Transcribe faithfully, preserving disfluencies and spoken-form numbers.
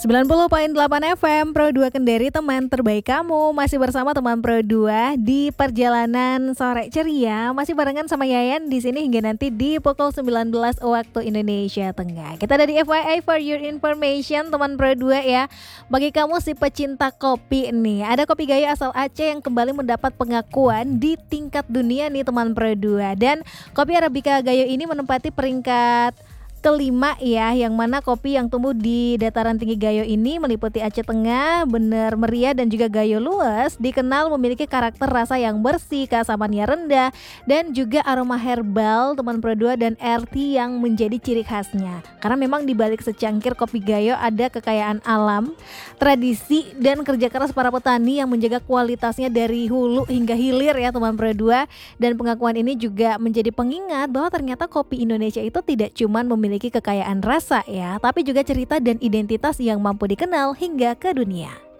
sembilan puluh koma delapan F M Pro dua Kendari, teman terbaik kamu. Masih bersama teman Pro dua di perjalanan sore ceria. Masih barengan sama Yayan di sini hingga nanti di pukul sembilan belas waktu Indonesia Tengah. Kita ada di F Y I for your information teman Pro dua ya. Bagi kamu si pecinta kopi nih, ada kopi Gayo asal Aceh yang kembali mendapat pengakuan di tingkat dunia nih teman Pro dua. Dan kopi Arabica Gayo ini menempati peringkat kelima ya, yang mana kopi yang tumbuh di dataran tinggi Gayo ini meliputi Aceh Tengah, Bener Meriah dan juga Gayo Luas, dikenal memiliki karakter rasa yang bersih, keasamannya rendah dan juga aroma herbal teman Pro dua dan earthy yang menjadi ciri khasnya. Karena memang di balik secangkir kopi Gayo ada kekayaan alam, tradisi dan kerja keras para petani yang menjaga kualitasnya dari hulu hingga hilir ya teman Pro dua. Dan pengakuan ini juga menjadi pengingat bahwa ternyata kopi Indonesia itu tidak cuma memiliki memiliki kekayaan rasa ya, tapi juga cerita dan identitas yang mampu dikenal hingga ke dunia.